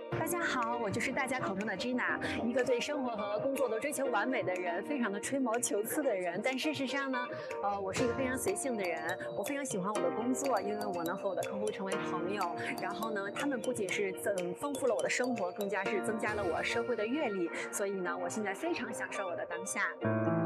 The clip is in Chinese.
大家好，我就是大家口中的 Gina，一个对生活和工作都追求完美的人，非常的吹毛求疵的人。但事实上呢，我是一个非常随性的人，我非常喜欢我的工作，因为我能和我的客户成为朋友。然后呢，他们不仅是丰富了我的生活，更加是增加了我社会的阅历。所以呢，我现在非常享受我的当下。